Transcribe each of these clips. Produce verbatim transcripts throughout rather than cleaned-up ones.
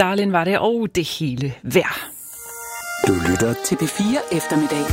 Darlin var det, og det hele værd. Du lytter til P fire Eftermiddag.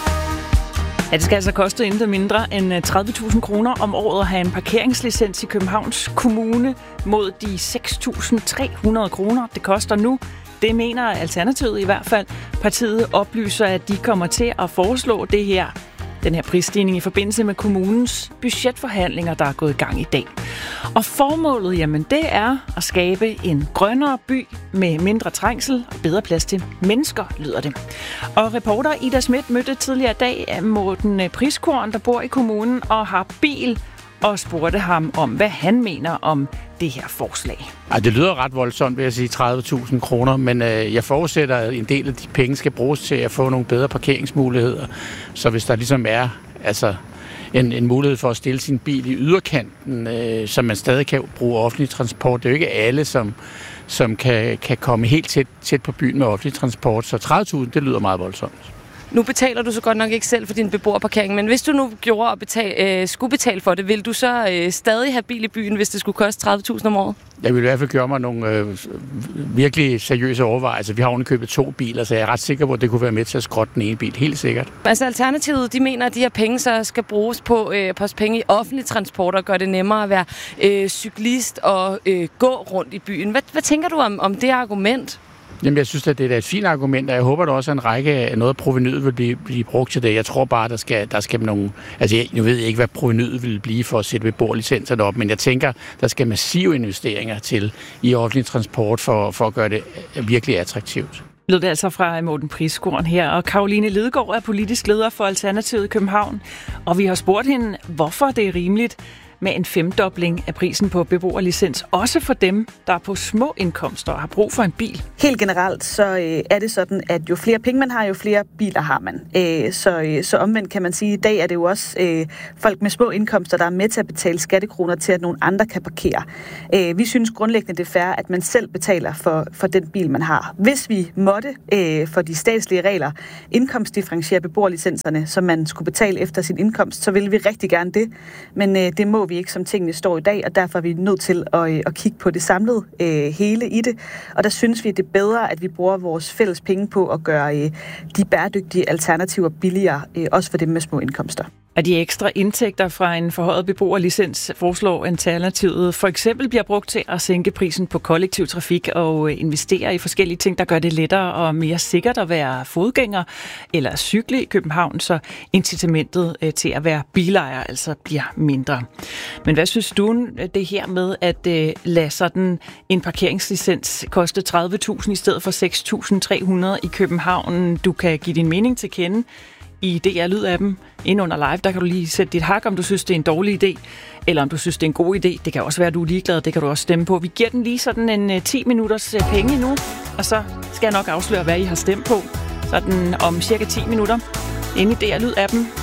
Ja, det skal altså koste intet mindre end tredive tusind kroner om året at have en parkeringslicens i Københavns Kommune mod de seks tusind tre hundrede kroner, det koster nu. Det mener Alternativet i hvert fald. Partiet oplyser, at de kommer til at foreslå det her, den her prisstigning i forbindelse med kommunens budgetforhandlinger, der er gået i gang i dag. Og formålet, jamen det er at skabe en grønnere by med mindre trængsel og bedre plads til mennesker, lyder det. Og reporter Ida Schmidt mødte tidligere i dag Morten Priskorn, der bor i kommunen og har bil, og spurgte ham om, hvad han mener om det her forslag. Ej, det lyder ret voldsomt, vil jeg sige, tredive tusind kroner, men øh, jeg forudsætter, at en del af de penge skal bruges til at få nogle bedre parkeringsmuligheder. Så hvis der ligesom er altså, en, en mulighed for at stille sin bil i yderkanten, øh, så man stadig kan bruge offentlig transport. Det er jo ikke alle, som, som kan, kan komme helt tæt, tæt på byen med offentlig transport, så tredive tusind, det lyder meget voldsomt. Nu betaler du så godt nok ikke selv for din beboerparkering, men hvis du nu gjorde og betale, øh, skulle betale for det, vil du så øh, stadig have bil i byen, hvis det skulle koste tredive tusind om året? Jeg vil i hvert fald gøre mig nogle øh, virkelig seriøse overvejelser. Vi har ovenikøbet to biler, så jeg er ret sikker på, at det kunne være med til at skrotte den ene bil. Helt sikkert. Altså Alternativet, de mener, at de her penge så skal bruges på øh, poste penge i offentlig transport og gøre det nemmere at være øh, cyklist og øh, gå rundt i byen. Hvad, hvad tænker du om, om det argument? Jamen, jeg synes, at det er et fint argument, og jeg håber, at der også er en række af noget af provenyet vil blive, blive brugt til det. Jeg tror bare, der skal, der skal nogle... Altså, jeg, nu ved jeg ikke, hvad provenyet vil blive for at sætte beboerlicenserne op, men jeg tænker, der skal massive investeringer til i offentlig transport for, for at gøre det virkelig attraktivt. Lød det altså fra Morten Priskorn her, og Caroline Lidegaard er politisk leder for Alternativet i København, og vi har spurgt hende, hvorfor det er rimeligt med en femdobling af prisen på beboerlicens, også for dem, der er på små indkomster og har brug for en bil. Helt generelt så øh, er det sådan, at jo flere penge man har, jo flere biler har man. Øh, så, øh, så omvendt kan man sige, at i dag er det jo også øh, folk med små indkomster, der er med til at betale skattekroner til, at nogle andre kan parkere. Øh, vi synes grundlæggende, det er fair, at man selv betaler for, for den bil, man har. Hvis vi måtte øh, for de statslige regler indkomstdifferentiere beboerlicenserne, som man skulle betale efter sin indkomst, så vil vi rigtig gerne det. Men øh, det må vi ikke, som tingene står i dag, og derfor er vi nødt til at, at kigge på det samlede øh, hele i det. Og der synes vi, at det er bedre, at vi bruger vores fælles penge på at gøre øh, de bæredygtige alternativer billigere, øh, også for dem med små indkomster. At de ekstra indtægter fra en forhøjet beboerlicens foreslår Alternativet for eksempel bliver brugt til at sænke prisen på kollektiv trafik og investere i forskellige ting, der gør det lettere og mere sikkert at være fodgænger eller cykle i København, så incitamentet til at være bilejer altså bliver mindre. Men hvad synes du det her med at lade sådan en parkeringslicens koste tredive tusind i stedet for seks tusind tre hundrede i København? Du kan give din mening til kende i D R-lydappen ind under live. Der kan du lige sætte dit hak, om du synes, det er en dårlig idé, eller om du synes, det er en god idé. Det kan også være, at du er ligeglad. Det kan du også stemme på. Vi giver den lige sådan en ti minutters penge nu, og så skal jeg nok afsløre, hvad I har stemt på. Sådan om cirka ti minutter inde i D R-lydappen.